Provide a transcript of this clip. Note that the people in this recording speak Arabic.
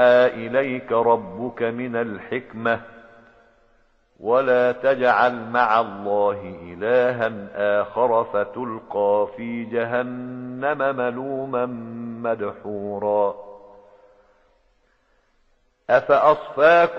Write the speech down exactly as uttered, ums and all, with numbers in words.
إليك ربك من الحكمة ولا تجعل مع الله إلها آخر فتلقى في جهنم ملوما مدحورا أفأصفاكم